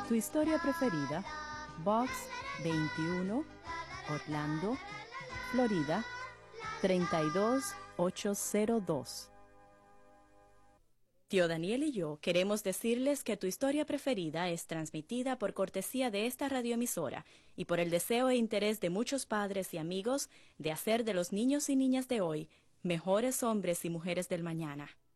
Tu historia preferida, Box 21, Orlando, Florida 32802. Tío Daniel y yo queremos decirles que Tu historia preferida es transmitida por cortesía de esta radioemisora y por el deseo e interés de muchos padres y amigos de hacer de los niños y niñas de hoy mejores hombres y mujeres del mañana.